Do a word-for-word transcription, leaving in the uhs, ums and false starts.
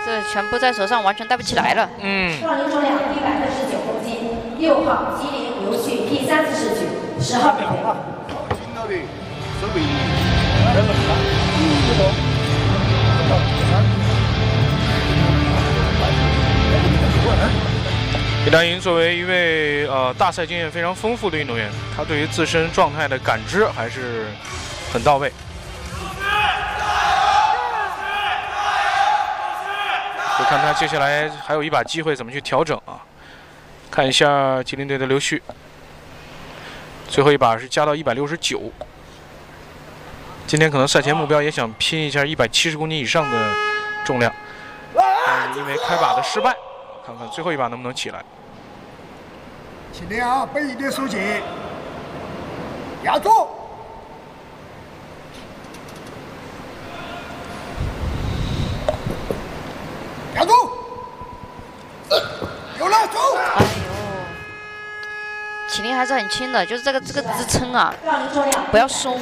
这全部在手上，完全带不起来了。 嗯。 壮龄重量一百六十九公斤，六号吉林刘旭 P 三次试举，十号准备。 听到的，手臂。 李丹莹作为一位呃大赛经验非常丰富的运动员，她对于自身状态的感知还是很到位。就看他接下来还有一把机会怎么去调整啊！看一下吉林队的刘旭，最后一把是加到一百六十九。今天可能赛前目标也想拼一下一百七十公斤以上的重量，但是因为开把的失败，看看最后一把能不能起来。 起来啊！背一点手劲，压住。压住！有了，走！ 哎呦，起立还是很轻的，就是这个这个支撑啊，不要松。